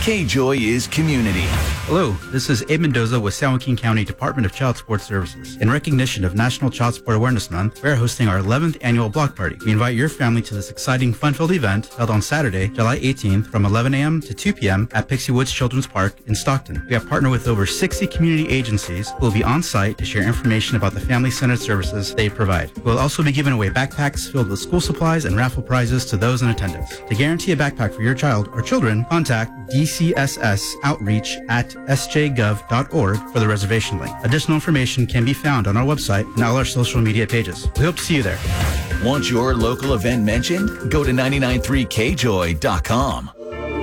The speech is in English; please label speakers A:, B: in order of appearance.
A: K-Joy is community.
B: Hello, this is Abe Mendoza with San Joaquin County Department of Child Support Services. In recognition of National Child Support Awareness Month, we are hosting our 11th annual block party. We invite your family to this exciting, fun-filled event held on Saturday, July 18th from 11 a.m. to 2 p.m. at Pixie Woods Children's Park in Stockton. We have partnered with over 60 community agencies who will be on site to share information about the family-centered services they provide. We'll also be giving away backpacks filled with school supplies and raffle prizes to those in attendance. To guarantee a backpack for your child or children, contact DCSS Outreach at sjgov.org for the reservation link. Additional information can be found on our website and all our social media pages. We hope to see you there.
A: Want your local event mentioned? Go to 993kjoy.com.